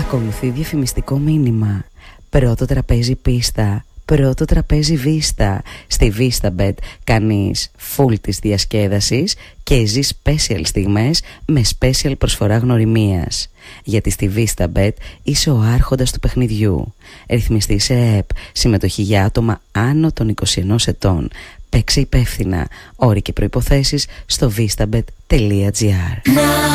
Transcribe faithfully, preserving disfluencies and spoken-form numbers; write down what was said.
Ακολουθεί διαφημιστικό μήνυμα. Πρώτο τραπέζι πίστα, πρώτο τραπέζι βίστα. Στη VistaBet κάνεις full της διασκέδασης και ζεις special στιγμές με special προσφορά γνωριμίας. Γιατί στη VistaBet είσαι ο άρχοντας του παιχνιδιού. Ρυθμιστή σε ΕΕΠ, συμμετοχή για άτομα άνω των είκοσι ενός ετών. Παίξε υπεύθυνα. Όροι και προϋποθέσεις στο vistabet τελεία gr.